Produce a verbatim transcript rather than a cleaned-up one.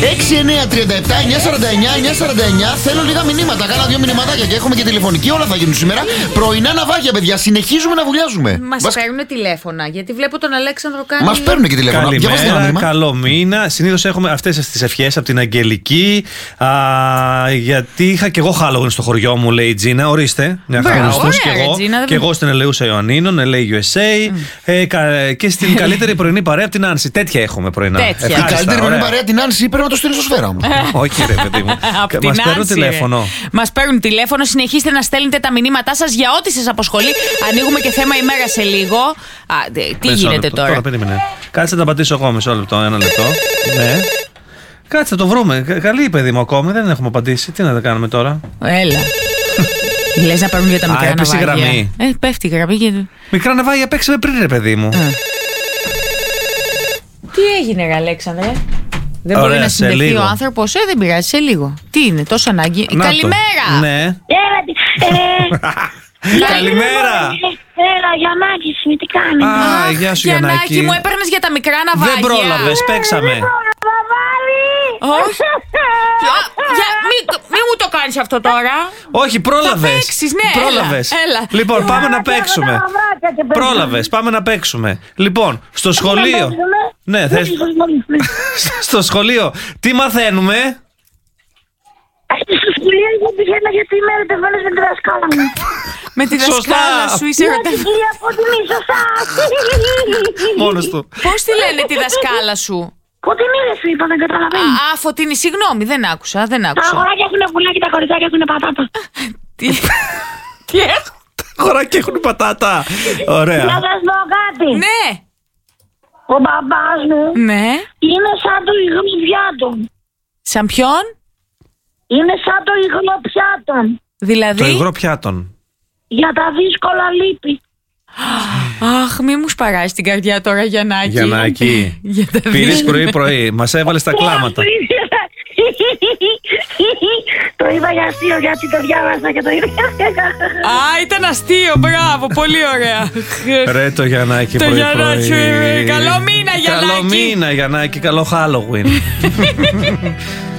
έξι εννιά τριάντα επτά εννιά σαράντα εννιά εννιά σαράντα εννιά. Θέλω λίγα μηνύματα. Κάνα δύο μηνυματάκια και έχουμε και τηλεφωνική. Όλα θα γίνουν σήμερα. Πρωινά ναυάγια, παιδιά. Συνεχίζουμε να βουλιάζουμε. Μας Βασ... παίρνουν τηλέφωνα. Γιατί βλέπω τον Αλέξανδρο κάνει. Μας παίρνουν και τηλέφωνα. Καλημέρα, καλό μήνα. Συνήθως έχουμε αυτές τις ευχές από την Αγγελική. Α, γιατί είχα και εγώ Halloween στο χωριό μου, λέει η Τζίνα. Ορίστε. Μια χαρά όμως και εγώ. Τζίνα, και εγώ στην Ελεούσα Ιωαννίνων, ελ έι γιου ες έι. Mm. Ε, κα, και στην καλύτερη πρωινή παρέα από την Άνση. Τέτοια έχουμε πρωινά. Η καλύτερη πρωινή παρέα από την Άνση πρέπει να το στείλει στο σφαίρα μου. Όχι, ρε παιδί μου. Μας παίρνουν τηλέφωνο. Μας παίρνουν τηλέφωνο. Συνεχίστε να στέλνετε τα μηνύματά σας για ό,τι σας απασχολεί. Ανοίγουμε και θέμα ημέρα σε λίγο. Α, τι Πες γίνεται τώρα. Τώρα περίμενε. Κάτσε να τα πατήσω εγώ μισό λεπτό, ένα λεπτό. Ναι. Κάτσε να το βρούμε. Καλή παιδί μου ακόμη, δεν έχουμε απαντήσει. Τι να τα κάνουμε τώρα. Έλα. Λες να παίρνουν για τα μικρά ναυάγια. Γραμμή. Ε, πέφτει η γραμμή. Και... Μικρά ναυάγια παίξαμε πριν, ρε παιδί μου. Ε. Τι έγινε, ρε Αλέξανδρε. Δεν Ωραία, μπορεί να συνδεθεί λίγο. ο άνθρωπος. Ε, δεν πειράζει, σε λίγο. Τι είναι, τόσο ανάγκη. Να Καλημέρα! Το. Ναι. Καλημέρα! Έλα, Γιαννάκη, τι κάνεις? Α, γεια σου Γιαννάκη. Γιαννάκη, μου έπαιρνες για τα μικρά ναυάγια. Δεν πρόλαβες, παίξαμε. Όχι. Μη μου το κάνεις αυτό τώρα. Όχι, πρόλαβες. Θα παίξεις, ναι. Πρόλαβες. Έλα. Λοιπόν, πάμε να παίξουμε. Πρόλαβες, πάμε να παίξουμε. Λοιπόν, στο σχολείο. Ναι, θες. Στο σχολείο, τι μαθαίνουμε? Στο σχολείο εγώ πηγαίνα γιατί είμαι ερωτευμένος με τη δασκάλα μου. Με τη δασκάλα σου είσαι ερωτευμένος. Κυρία Φωτεινή, σωστά. Μόνος του. Πώς τη λένε τη δασκάλα σου? Φωτεινή δεν σου είπα, δεν καταλαβαίνω. Α, Φωτεινή, συγγνώμη, δεν άκουσα, δεν Τα άκουσα. αγοράκια έχουν πουλάκι, τα κοριτσάκια έχουν πατάτα. Τι Τι έχουν? Τα αγοράκια έχουν πατάτα. Ωραία. Να σας πω κάτι. Ναι. Ο μπαμπάς μου Ναι. είναι σαν το υγρό πιάτο. Σαν ποιον? Είναι σαν το υγρό πιάτο. Δηλαδή? Το υγρό πιάτον. Για τα δύσκολα λύπη. Αχ, μη μου σπαράς την καρδιά τώρα, Γιαννάκη. Γιαννάκη. Πήρες πρωί-πρωί. Μας έβαλες τα κλάματα. Το είδα για αστείο, γιατί το διάβασα και το είδα. Α, ήταν αστείο, μπράβο, πολύ ωραία. Ρε το Γιαννάκη Το πρωί-πρωί. Γιαννάκη, καλό μήνα Γιαννάκη. Καλό μήνα Γιαννάκη, καλό Halloween.